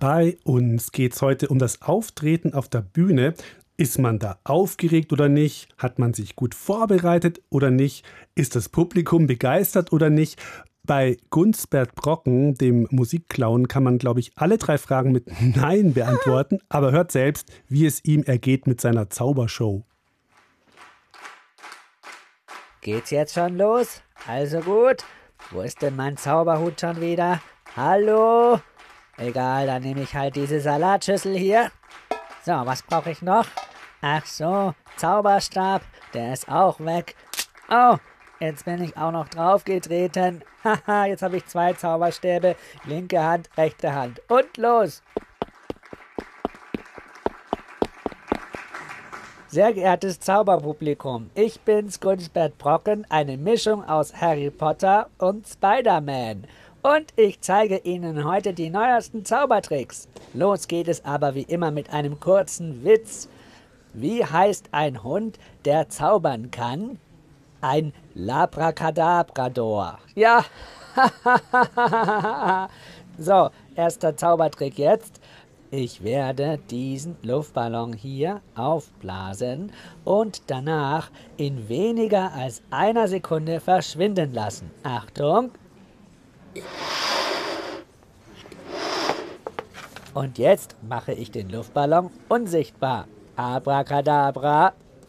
Bei uns geht es heute um das Auftreten auf der Bühne. Ist man da aufgeregt oder nicht? Hat man sich gut vorbereitet oder nicht? Ist das Publikum begeistert oder nicht? Bei Gunsbert Brocken, dem Musikclown, kann man, glaube ich, alle 3 Fragen mit Nein beantworten. Aber hört selbst, wie es ihm ergeht mit seiner Zaubershow. Geht's jetzt schon los? Also gut. Wo ist denn mein Zauberhut schon wieder? Hallo? Egal, dann nehme ich halt diese Salatschüssel hier. So, was brauche ich noch? Ach so, Zauberstab, der ist auch weg. Oh, jetzt bin ich auch noch draufgetreten. Haha, jetzt habe ich 2 Zauberstäbe. Linke Hand, rechte Hand. Und los! Sehr geehrtes Zauberpublikum, ich bin's, Gunsbert Brocken, eine Mischung aus Harry Potter und Spider-Man. Und ich zeige Ihnen heute die neuesten Zaubertricks. Los geht es aber wie immer mit einem kurzen Witz. Wie heißt ein Hund, der zaubern kann? Ein Labracadabrador. Ja, so, erster Zaubertrick jetzt. Ich werde diesen Luftballon hier aufblasen und danach in weniger als einer Sekunde verschwinden lassen. Achtung! Und jetzt mache ich den Luftballon unsichtbar. Abracadabra.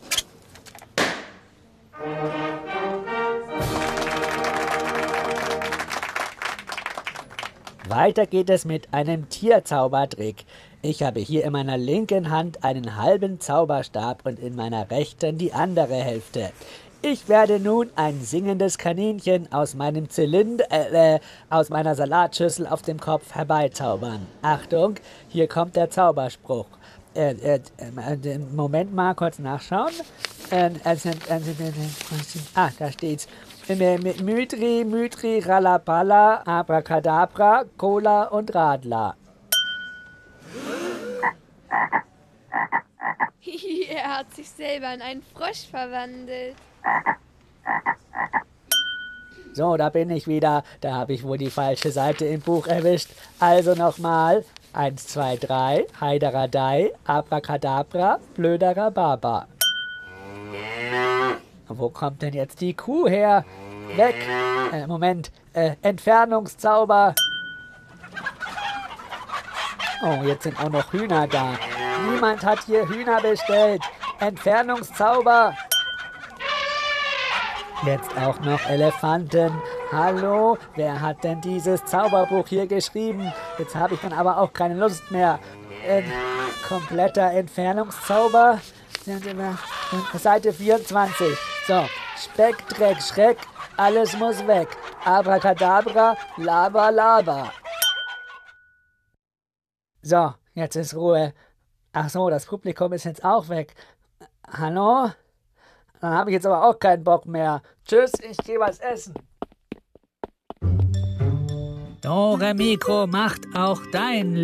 Weiter geht es mit einem Tierzaubertrick. Ich habe hier in meiner linken Hand einen halben Zauberstab und in meiner rechten die andere Hälfte. Ich werde nun ein singendes Kaninchen aus meinem aus meiner Salatschüssel auf dem Kopf herbeizaubern. Achtung, hier kommt der Zauberspruch. Moment mal, kurz nachschauen. Da steht's. Mytri, Rallapalla, Abracadabra, Cola und Radler. Er hat sich selber in einen Frosch verwandelt. So, da bin ich wieder. Da habe ich wohl die falsche Seite im Buch erwischt. Also nochmal. 1, 2, 3, Heideradei, Abracadabra, blöder Rhabarber. Wo kommt denn jetzt die Kuh her? Weg! Moment. Entfernungszauber. Oh, jetzt sind auch noch Hühner da. Niemand hat hier Hühner bestellt. Entfernungszauber. Jetzt auch noch Elefanten. Hallo, wer hat denn dieses Zauberbuch hier geschrieben? Jetzt habe ich dann aber auch keine Lust mehr. Kompletter Entfernungszauber. Seite 24. So, Speck, Dreck, Schreck, alles muss weg. Abracadabra, Laber, Laber. So, jetzt ist Ruhe. Ach so, das Publikum ist jetzt auch weg. Hallo? Dann habe ich jetzt aber auch keinen Bock mehr. Tschüss, ich gehe was essen. Dore Mikro macht auch dein